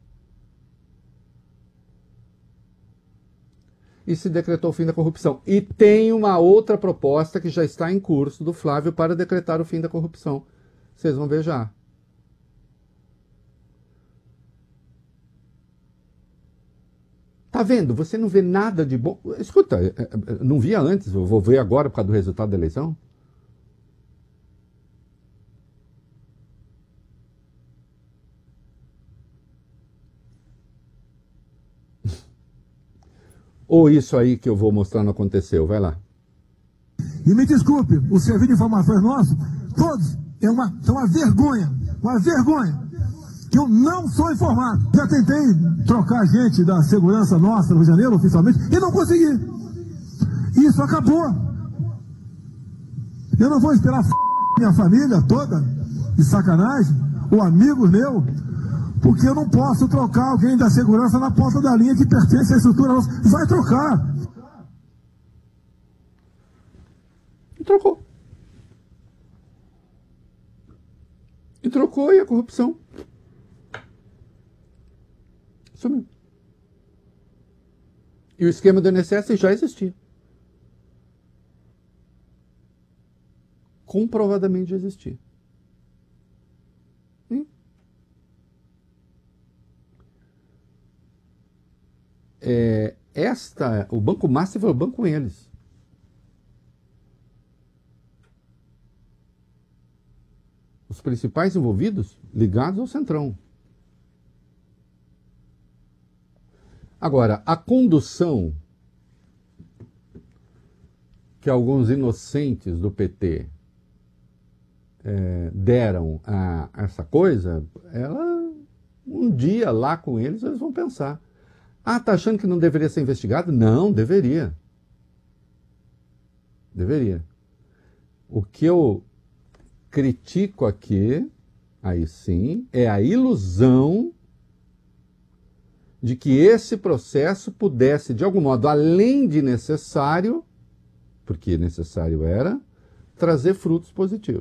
E se decretou o fim da corrupção. E tem uma outra proposta que já está em curso do Flávio para decretar o fim da corrupção. Vocês vão ver já. Tá vendo? Você não vê nada de bom. Escuta, não via antes, eu vou ver agora por causa do resultado da eleição. Ou isso aí que eu vou mostrar não aconteceu, vai lá. E me desculpe, o serviço de informações nosso, todos, é uma, é uma vergonha, uma vergonha, que eu não sou informado. Já tentei trocar gente da segurança nossa no Rio de Janeiro, oficialmente, e não consegui. Isso acabou. Eu não vou esperar f... minha família toda, de sacanagem, ou amigos meus, porque eu não posso trocar alguém da segurança na ponta da linha que pertence à estrutura nossa. Vai trocar. E trocou. E trocou e a corrupção sumiu. E o esquema do I N S S já existia. Comprovadamente já existia. Hum? É, esta, o Banco Master foi o banco com eles. Os principais envolvidos ligados ao Centrão. Agora, a condução que alguns inocentes do P T é, deram a essa coisa, ela, um dia lá com eles, eles vão pensar: ah, tá achando que não deveria ser investigado? Não, deveria. Deveria. O que eu critico aqui, aí sim, é a ilusão de que esse processo pudesse, de algum modo, além de necessário, porque necessário era, trazer frutos positivos.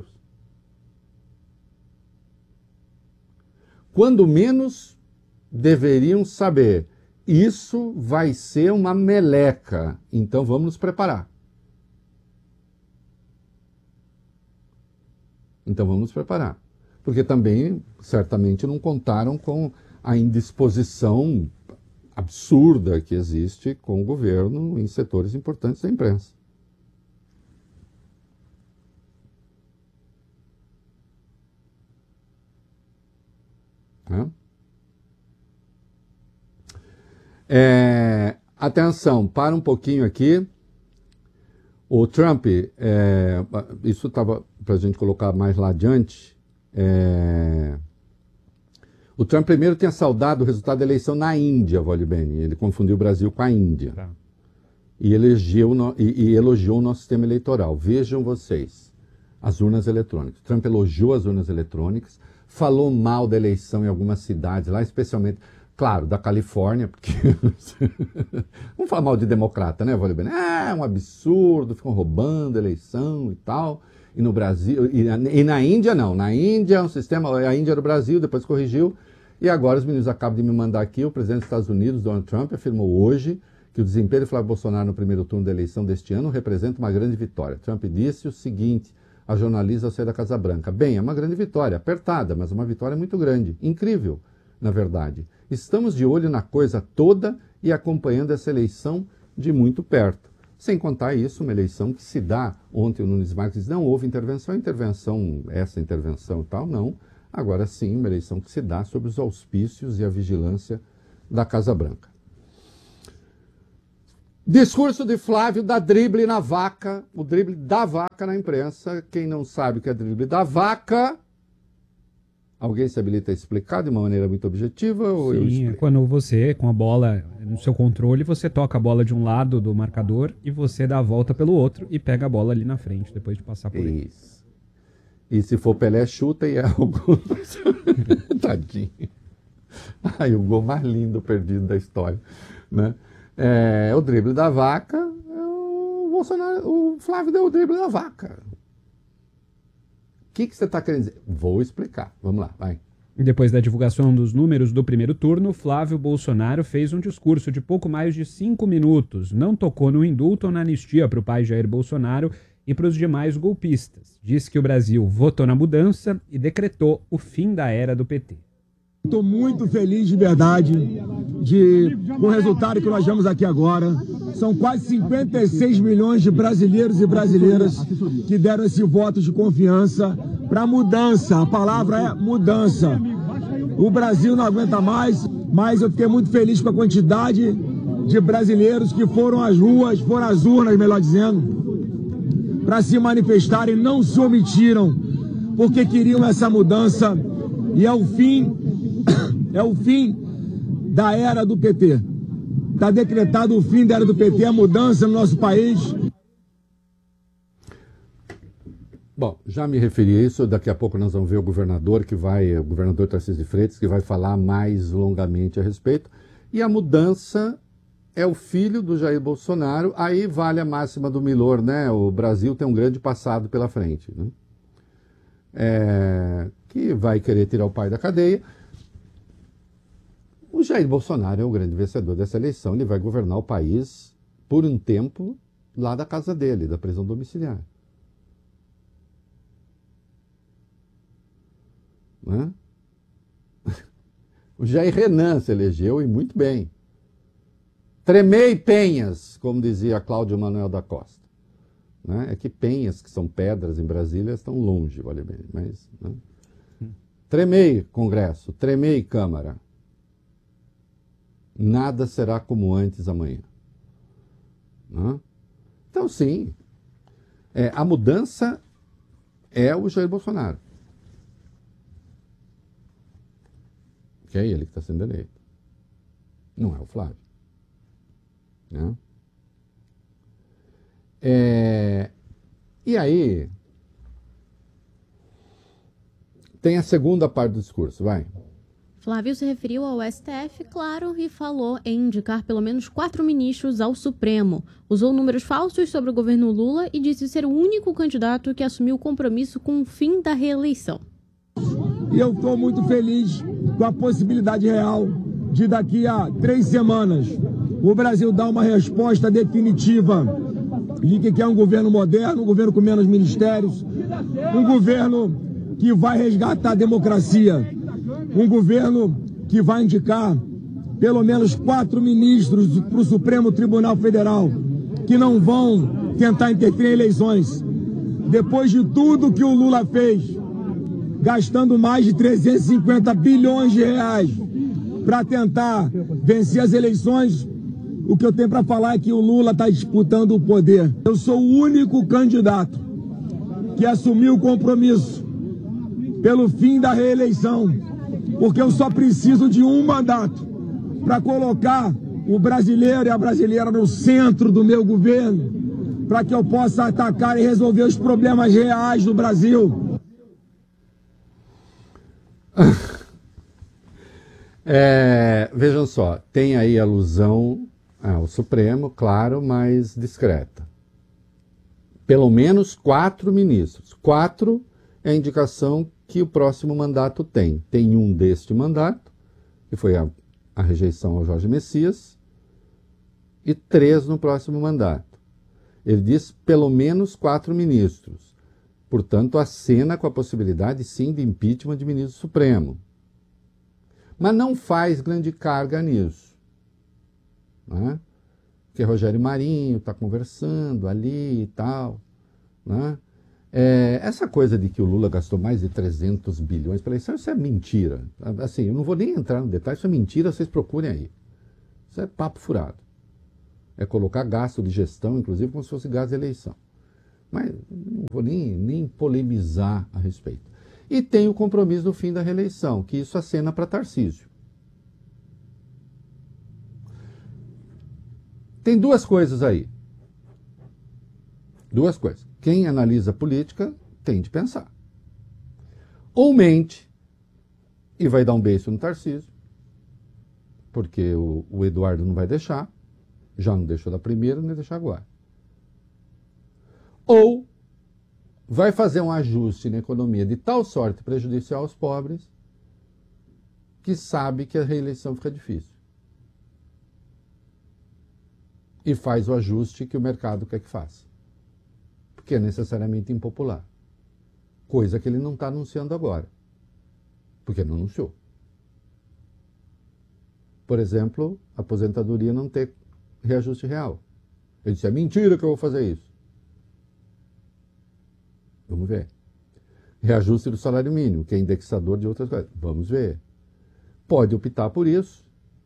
Quando menos, deveriam saber: isso vai ser uma meleca, então vamos nos preparar. Então vamos nos preparar. Porque também, certamente, não contaram com a indisposição absurda que existe com o governo em setores importantes da imprensa. É, atenção, para um pouquinho aqui. O Trump, é, isso estava para a gente colocar mais lá adiante. É, o Trump primeiro tinha saudado o resultado da eleição na Índia, Vale Bene. Ele confundiu o Brasil com a Índia. Tá. E, elegeu no, e, e elogiou o nosso sistema eleitoral. Vejam vocês, as urnas eletrônicas. Trump elogiou as urnas eletrônicas, falou mal da eleição em algumas cidades, lá especialmente, claro, da Califórnia, porque vamos falar mal de democrata, né, Vale Bene? É um absurdo, ficam roubando a eleição e tal. E no Brasil, e, e na Índia não, na Índia é um sistema, a Índia era o Brasil, depois corrigiu, e agora os meninos acabam de me mandar aqui, o presidente dos Estados Unidos, Donald Trump, afirmou hoje que o desempenho de Flávio Bolsonaro no primeiro turno da eleição deste ano representa uma grande vitória. Trump disse o seguinte a jornalista ao sair da Casa Branca: bem, é uma grande vitória, apertada, mas uma vitória muito grande, incrível, na verdade. Estamos de olho na coisa toda e acompanhando essa eleição de muito perto. Sem contar isso, uma eleição que se dá, ontem o Nunes Marques disse, não houve intervenção, intervenção, essa intervenção e tal, não. Agora sim, uma eleição que se dá sob os auspícios e a vigilância da Casa Branca. Discurso de Flávio da drible na vaca, o drible da vaca na imprensa. Quem não sabe o que é drible da vaca, alguém se habilita a explicar de uma maneira muito objetiva? Ou eu Sim, é quando você, com a bola no seu controle, você toca a bola de um lado do marcador e você dá a volta pelo outro e pega a bola ali na frente, depois de passar por ele. Isso. E se for Pelé, chuta e é o gol. Tadinho. Ai, o gol mais lindo perdido da história, né? É, o drible da vaca, o Bolsonaro, o Flávio deu o drible da vaca. O que, que você está querendo dizer? Vou explicar. Vamos lá, vai. Depois da divulgação dos números do primeiro turno, Flávio Bolsonaro fez um discurso de pouco mais de cinco minutos. Não tocou no indulto ou na anistia para o pai Jair Bolsonaro e para os demais golpistas. Disse que o Brasil votou na mudança e decretou o fim da era do P T. Estou muito feliz de verdade de, com o resultado que nós vemos aqui agora. São quase cinquenta e seis milhões de brasileiros e brasileiras que deram esse voto de confiança para a mudança. A palavra é mudança. O Brasil não aguenta mais, mas eu fiquei muito feliz com a quantidade de brasileiros que foram às ruas, foram às urnas, melhor dizendo, para se manifestarem, não se omitiram, porque queriam essa mudança e é o fim... É o fim da era do P T. Está decretado o fim da era do P T, a mudança no nosso país. Bom, já me referi a isso, daqui a pouco nós vamos ver o governador, que vai, o governador Tarcísio de Freitas, que vai falar mais longamente a respeito. E a mudança é o filho do Jair Bolsonaro, aí vale a máxima do Milor, né? O Brasil tem um grande passado pela frente, né? É, que vai querer tirar o pai da cadeia. O Jair Bolsonaro é o grande vencedor dessa eleição, ele vai governar o país por um tempo lá da casa dele, da prisão domiciliar. Né? O Jair Renan se elegeu e muito bem. Tremei penhas, como dizia Cláudio Manuel da Costa. Né? É que penhas, que são pedras em Brasília, estão longe, olha bem. Mas, né? Tremei Congresso, tremei Câmara. Nada será como antes amanhã. Né? Então, sim, é, a mudança é o Jair Bolsonaro. Que é ele que está sendo eleito. Não é o Flávio. Né? É, e aí, tem a segunda parte do discurso, vai. Flávio se referiu ao S T F, claro, e falou em indicar pelo menos quatro ministros ao Supremo. Usou números falsos sobre o governo Lula e disse ser o único candidato que assumiu o compromisso com o fim da reeleição. E eu estou muito feliz com a possibilidade real de daqui a três semanas o Brasil dar uma resposta definitiva de que quer um governo moderno, um governo com menos ministérios, um governo que vai resgatar a democracia. Um governo que vai indicar pelo menos quatro ministros para o Supremo Tribunal Federal, que não vão tentar interferir em eleições. Depois de tudo que o Lula fez, gastando mais de trezentos e cinquenta bilhões de reais para tentar vencer as eleições, o que eu tenho para falar é que o Lula está disputando o poder. Eu sou o único candidato que assumiu o compromisso pelo fim da reeleição, porque eu só preciso de um mandato para colocar o brasileiro e a brasileira no centro do meu governo, para que eu possa atacar e resolver os problemas reais do Brasil. É, vejam só, tem aí alusão ao Supremo, claro, mas discreta. Pelo menos quatro ministros. Quatro é a indicação que o próximo mandato tem. Tem um deste mandato, que foi a, a rejeição ao Jorge Messias, e três no próximo mandato. Ele diz pelo menos quatro ministros. Portanto, acena com a possibilidade, sim, de impeachment de ministro supremo. Mas não faz grande carga nisso. Né? Porque Rogério Marinho está conversando ali e tal. Né? É, essa coisa de que o Lula gastou mais de trezentos bilhões pela eleição, isso é mentira. Assim, eu não vou nem entrar no detalhe, isso é mentira, vocês procurem aí. Isso é papo furado. É colocar gasto de gestão, inclusive, como se fosse gasto de eleição. Mas não vou nem, nem polemizar a respeito. E tem o compromisso do fim da reeleição, que isso acena para Tarcísio. Tem duas coisas aí. Duas coisas. Quem analisa política tem de pensar. Ou mente e vai dar um beijo no Tarcísio, porque o, o Eduardo não vai deixar, já não deixou da primeira, nem deixar agora. Ou vai fazer um ajuste na economia de tal sorte prejudicial aos pobres que sabe que a reeleição fica difícil. E faz o ajuste que o mercado quer que faça. Porque é necessariamente impopular. Coisa que ele não está anunciando agora. Porque não anunciou. Por exemplo, a aposentadoria não ter reajuste real. Ele disse, é mentira que eu vou fazer isso. Vamos ver. Reajuste do salário mínimo, que é indexador de outras coisas. Vamos ver. Pode optar por isso.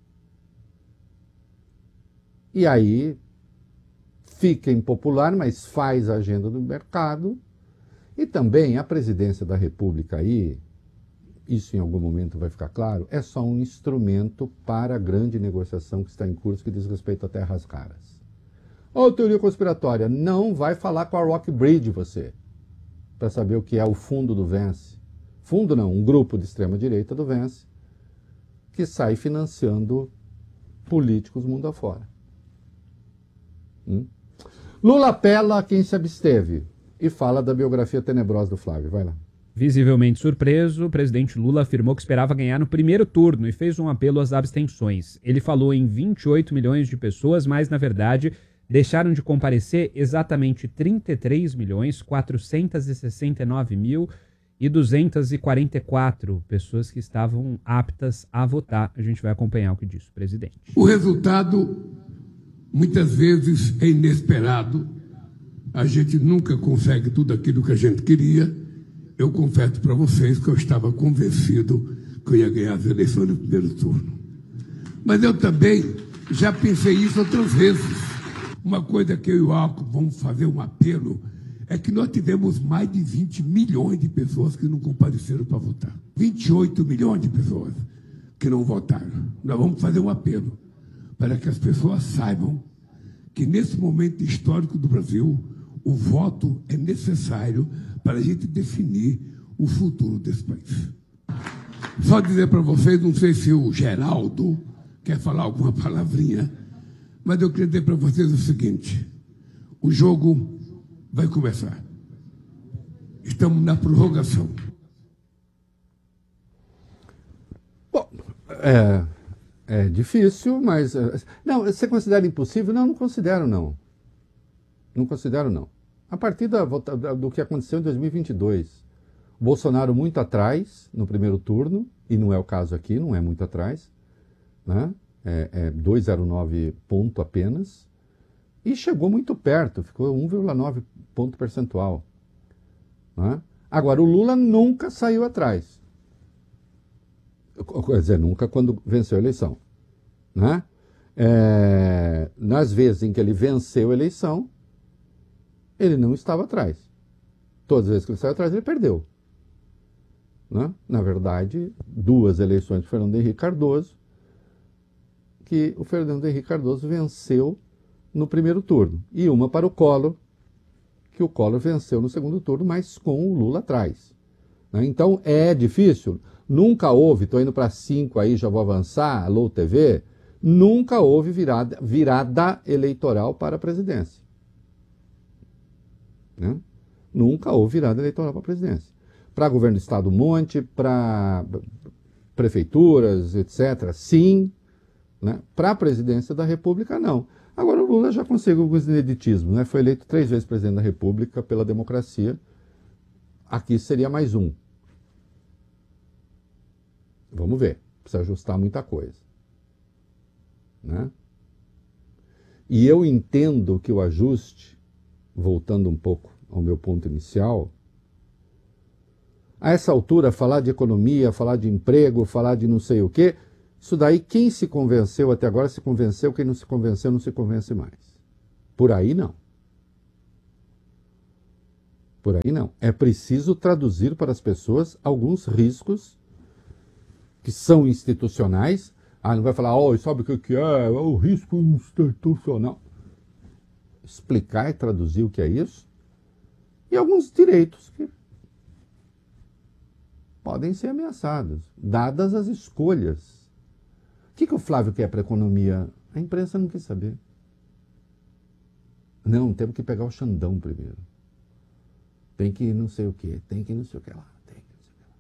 E aí fica impopular, mas faz a agenda do mercado. E também a presidência da República aí, isso em algum momento vai ficar claro, é só um instrumento para a grande negociação que está em curso, que diz respeito a terras raras. Ou teoria conspiratória, não vai falar com a Rockbridge você, para saber o que é o fundo do Vence. Fundo não, um grupo de extrema-direita do Vence, que sai financiando políticos mundo afora. Hum? Lula apela a quem se absteve e fala da biografia tenebrosa do Flávio. Vai lá. Visivelmente surpreso, o presidente Lula afirmou que esperava ganhar no primeiro turno e fez um apelo às abstenções. Ele falou em vinte e oito milhões de pessoas, mas, na verdade, deixaram de comparecer exatamente trinta e três milhões, quatrocentos e sessenta e nove mil e duzentos e quarenta e quatro pessoas que estavam aptas a votar. A gente vai acompanhar o que disse o presidente. O resultado, muitas vezes, é inesperado. A gente nunca consegue tudo aquilo que a gente queria. Eu confesso para vocês que eu estava convencido que eu ia ganhar as eleições no primeiro turno. Mas eu também já pensei isso outras vezes. Uma coisa que eu e o Alco vamos fazer um apelo é que nós tivemos mais de vinte milhões de pessoas que não compareceram para votar. vinte e oito milhões de pessoas que não votaram. Nós vamos fazer um apelo para que as pessoas saibam que nesse momento histórico do Brasil, o voto é necessário para a gente definir o futuro desse país. Só dizer para vocês, não sei se o Geraldo quer falar alguma palavrinha, mas eu queria dizer para vocês o seguinte, o jogo vai começar. Estamos na prorrogação. Bom, é, é difícil, mas... Não, você considera impossível? Não, não considero, não. Não considero, não. A partir da, do que aconteceu em dois mil e vinte e dois, Bolsonaro muito atrás no primeiro turno, e não é o caso aqui, não é muito atrás, né? É, é dois vírgula zero nove ponto apenas, e chegou muito perto, ficou um vírgula nove ponto percentual. Né? Agora, o Lula nunca saiu atrás. Quer dizer, nunca quando venceu a eleição. Né? É, nas vezes em que ele venceu a eleição, ele não estava atrás. Todas as vezes que ele saiu atrás, ele perdeu. Né? Na verdade, duas eleições do Fernando Henrique Cardoso, que o Fernando Henrique Cardoso venceu no primeiro turno. E uma para o Collor, que o Collor venceu no segundo turno, mas com o Lula atrás. Né? Então, é difícil. Nunca houve, estou indo para cinco aí, já vou avançar, Alô T V, nunca houve virada, virada eleitoral para a presidência. Né? Nunca houve virada eleitoral para a presidência. Para governo do Estado, um monte, para prefeituras, etcétera, sim. Né? Para a presidência da República, não. Agora o Lula já conseguiu o ineditismo, né? Foi eleito três vezes presidente da República pela democracia. Aqui seria mais um. Vamos ver, precisa ajustar muita coisa, né? E eu entendo que o ajuste, voltando um pouco ao meu ponto inicial, a essa altura, falar de economia, falar de emprego, falar de não sei o quê, isso daí, quem se convenceu até agora se convenceu, quem não se convenceu não se convence mais. Por aí não. Por aí não. É preciso traduzir para as pessoas alguns riscos que são institucionais. Ah, não vai falar, oh, sabe o que é? É o risco institucional. Explicar e traduzir o que é isso. E alguns direitos que podem ser ameaçados, dadas as escolhas. O que, que o Flávio quer para a economia? A imprensa não quis saber. Não, temos que pegar o Xandão primeiro. Tem que não sei o quê, tem que não sei o que lá.